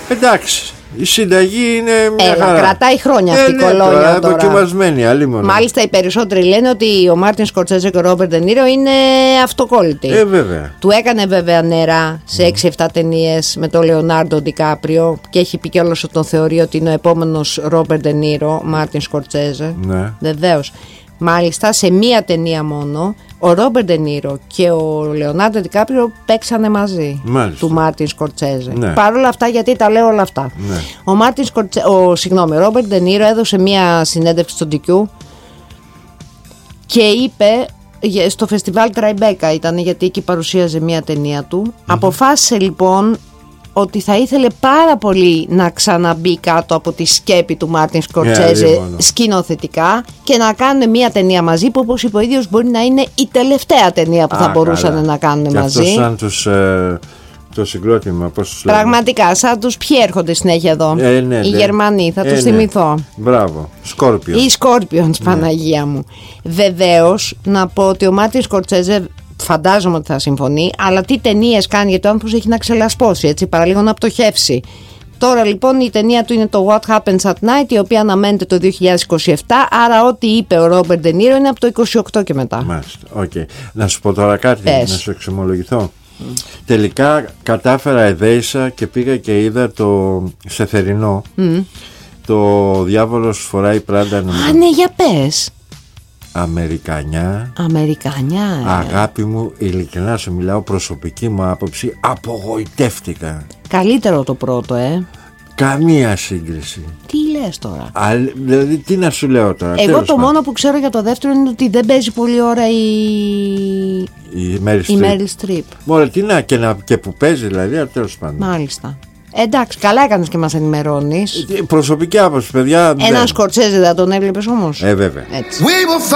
Εντάξει. Η συνταγή είναι μια χαρά. Κρατάει χρόνια αυτή η κολόνια τώρα. Δοκιμασμένη, αλλήμον. Μάλιστα οι περισσότεροι λένε ότι ο Μάρτιν Σκορσέζε και ο Ρόμπερτ Ντε Νίρο είναι αυτοκόλλητοι. Βέβαια. Του έκανε βέβαια νερά σε 6-7 ταινίες με τον Λεωνάρντο Ντικάπριο και έχει πει κιόλας ότι τον θεωρεί ότι είναι ο επόμενος Ρόμπερτ Ντε Νίρο, Μάρτιν Σκορσέζε. Ναι. Βεβαίως. Μάλιστα σε μία ταινία μόνο ο Ρόμπερτ Ντε Νίρο και ο Λεωνάρντο Ντικάπριο παίξανε μαζί. Μάλιστα. Του Μάρτιν Σκορσέζε. Ναι. Παρ' όλα αυτά, γιατί τα λέω όλα αυτά. Ναι. Ο Ρόμπερτ Ντε Νίρο έδωσε μία συνέντευξη στον DQ και είπε, στο φεστιβάλ Τραϊμπέκα ήταν, γιατί εκεί παρουσίαζε μία ταινία του, αποφάσισε λοιπόν ότι θα ήθελε πάρα πολύ να ξαναμπεί κάτω από τη σκέπη του Μάρτιν Σκορσέζε σκηνοθετικά και να κάνουν μια ταινία μαζί που, όπως είπε ο ίδιος, μπορεί να είναι η τελευταία ταινία που θα μπορούσαν να κάνουν και μαζί. Αυτό σαν το συγκρότημα, πώς τους λέμε. Πραγματικά, σαν τους ποιοι έρχονται συνέχεια εδώ. Ναι, οι Γερμανοί, θα τους θυμηθώ. Μπράβο, Σκόρπιον. Ή Σκόρπιον, Παναγία μου. Βεβαίως, να πω ότι ο Μάρτιν Σκορσέζε, φαντάζομαι ότι θα συμφωνεί, αλλά τι ταινίες κάνει, γιατί ο άνθρωπος έχει να ξελασπώσει, έτσι, παραλίγο να πτωχεύσει. Τώρα λοιπόν η ταινία του είναι το What Happens at Night, η οποία αναμένεται το 2027, άρα ό,τι είπε ο Ρόμπερτ Ντε Νίρο είναι από το 28 και μετά. Μάλιστα, okay. Να σου πω τώρα κάτι, να σου εξομολογηθώ. Τελικά κατάφερα, εδέησα και πήγα και είδα σε θερινό το Διάβολος φοράει Πράντα. Α, ναι, για πες. Αμερικανιά, αγάπη μου, ειλικρινά σου μιλάω, προσωπική μου άποψη, απογοητεύτηκα. Καλύτερο το πρώτο, Καμία σύγκριση. Τι λες τώρα? Δηλαδή τι να σου λέω τώρα. Εγώ το μόνο που ξέρω για το δεύτερο είναι ότι δεν παίζει πολλή ώρα η Μέριλ Στριπ. Μωρέ, τι να και που παίζει δηλαδή, τέλος πάντων. Μάλιστα. Εντάξει, καλά έκανες και μας ενημερώνεις. Προσωπική άποψη, παιδιά. Έναν Σκορσέζε δεν τον έβλεπες όμως? Βέβαια. Έτσι.